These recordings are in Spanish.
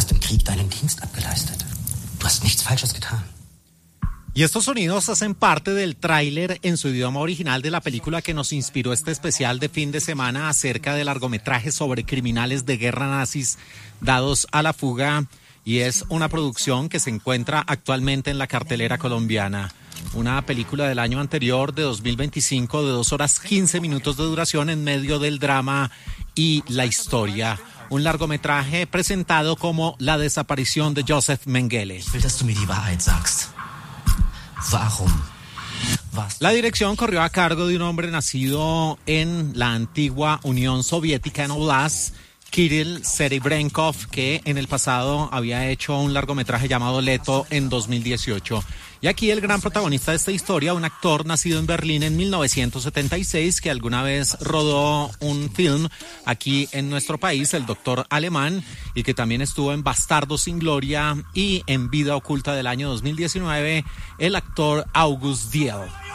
hast im Krieg deinen Dienst abgeleistet. Du hast nichts Falsches getan. Y estos sonidos hacen parte del tráiler en su idioma original de la película que nos inspiró este especial de fin de semana acerca de largometrajes sobre criminales de guerra nazis dados a la fuga, y es una producción que se encuentra actualmente en la cartelera colombiana. Una película del año anterior, de 2025, de 2 horas 15 minutos de duración en medio del drama y la historia. Un largometraje presentado como La desaparición de Joseph Mengele. Ich will, dass du mir die Wahrheit sagst. Warum? La dirección corrió a cargo de un hombre nacido en la antigua Unión Soviética en Oblast, Kirill Serebrenkov, que en el pasado había hecho un largometraje llamado Leto en 2018. Y aquí el gran protagonista de esta historia, un actor nacido en Berlín en 1976, que alguna vez rodó un film aquí en nuestro país, El Doctor Alemán, y que también estuvo en Bastardos sin Gloria y en Vida Oculta del año 2019, el actor August Diel.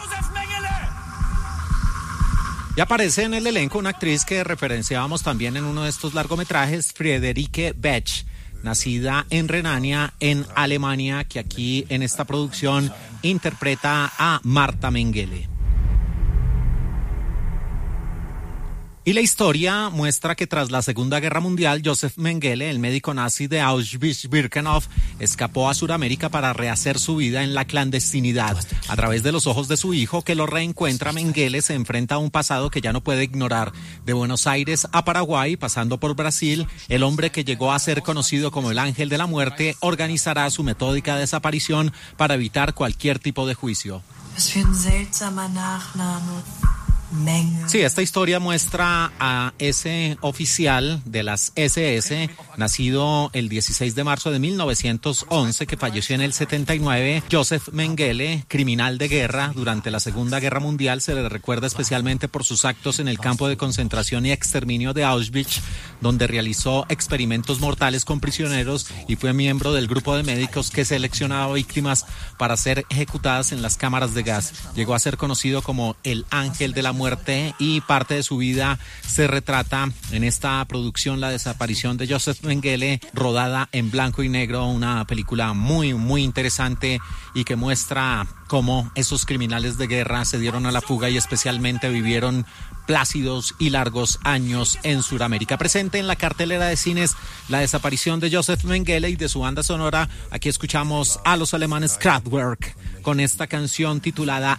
Y aparece en el elenco una actriz que referenciábamos también en uno de estos largometrajes, Friederike Bech, nacida en Renania, en Alemania, que aquí en esta producción interpreta a Marta Mengele. Y la historia muestra que tras la Segunda Guerra Mundial, Joseph Mengele, el médico nazi de Auschwitz-Birkenau, escapó a Sudamérica para rehacer su vida en la clandestinidad. A través de los ojos de su hijo, que lo reencuentra, Mengele se enfrenta a un pasado que ya no puede ignorar. De Buenos Aires a Paraguay, pasando por Brasil, el hombre que llegó a ser conocido como el Ángel de la Muerte organizará su metódica desaparición para evitar cualquier tipo de juicio. Sí, esta historia muestra a ese oficial de las SS, nacido el 16 de marzo de 1911, que falleció en el 79, Joseph Mengele, criminal de guerra durante la Segunda Guerra Mundial. Se le recuerda especialmente por sus actos en el campo de concentración y exterminio de Auschwitz, donde realizó experimentos mortales con prisioneros y fue miembro del grupo de médicos que seleccionaba víctimas para ser ejecutadas en las cámaras de gas. Llegó a ser conocido como el Ángel de la Muerte, y parte de su vida se retrata en esta producción, La desaparición de Joseph Mengele, rodada en blanco y negro, una película muy, muy interesante y que muestra cómo esos criminales de guerra se dieron a la fuga y especialmente vivieron plácidos y largos años en Sudamérica. Presente en la cartelera de cines La desaparición de Joseph Mengele, y de su banda sonora aquí escuchamos a los alemanes Kraftwerk con esta canción titulada